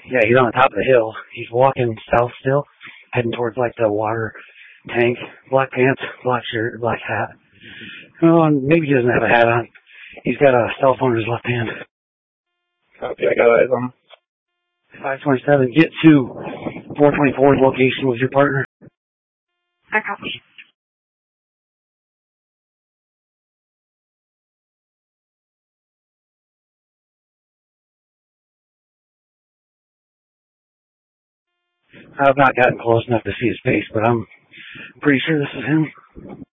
Yeah, he's on the top of the hill. He's walking south still, heading towards like the water tank. Black pants, black shirt, black hat. Oh, and maybe he doesn't have a hat on. He's got a cell phone in his left hand. Copy, I got eyes on him. 527, get to 424's location with your partner. I copy. I've not gotten close enough to see his face, but I'm pretty sure this is him.